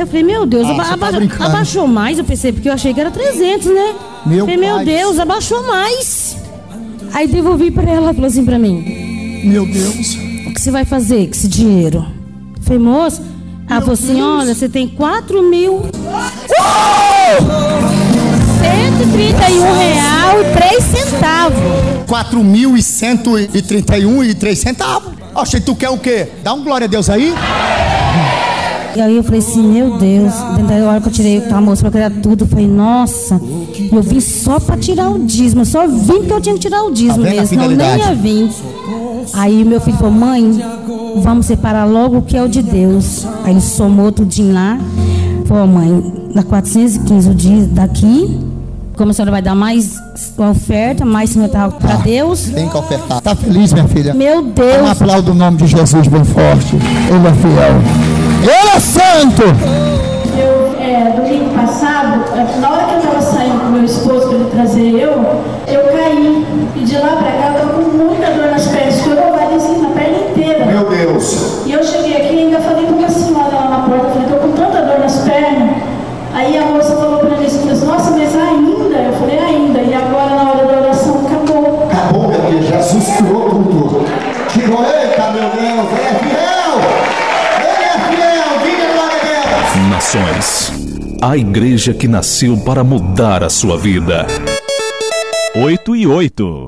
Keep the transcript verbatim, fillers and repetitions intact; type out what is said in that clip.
Eu falei, meu Deus, Ah, aba você tá aba brincando. abaixou mais, eu pensei, porque eu achei que era trezentos, né? Meu falei, meu pai. Deus, abaixou mais. Aí devolvi pra ela, ela falou assim pra mim, Meu Deus. o que você vai fazer com esse dinheiro? Eu falei, moça, ela falou assim, olha, você tem quatro mil cento e trinta e um real e três centavos. quatro mil cento e trinta e um e três centavos. Oxe, tu quer o quê? Dá um glória a Deus aí. E aí eu falei assim, meu Deus, dentro da hora que eu tirei a moça pra criar tudo, eu falei, nossa, eu vim só pra tirar o dízimo, eu só vim porque eu tinha que tirar o dízimo Tá vendo a mesmo, senão eu nem fidelidade? ia vir. Aí meu filho falou, mãe, vamos separar logo o que é o de Deus. Aí ele somou tudinho lá, falou, mãe, dá quatrocentos e quinze o dia daqui, como a senhora vai dar mais oferta, mais cinquenta pra Deus. Tem que ofertar. Tá feliz, minha filha? Meu Um Deus. aplauso do nome de Jesus bem forte. Ele é fiel. Ele é santo. Eu, é, domingo passado, é, na hora que eu estava saindo com meu esposo para ele trazer eu, eu caí. E de lá para cá eu tô com muita dor nas pernas, porque eu não vai assim na perna inteira. Meu Deus. E eu cheguei aqui e ainda falei para uma senhora lá na porta, eu falei, tô com tanta dor nas pernas. Aí a moça falou para mim assim, nossa, mas ainda? Eu falei, ainda. E agora na hora da oração acabou. Acabou, meu Deus. Jesus curou tudo. Tirou, eita, meu Deus. Ele é fiel. Ele é fiel. Diga glória a Deus. Nações, a igreja que nasceu para mudar a sua vida. Oito e oito.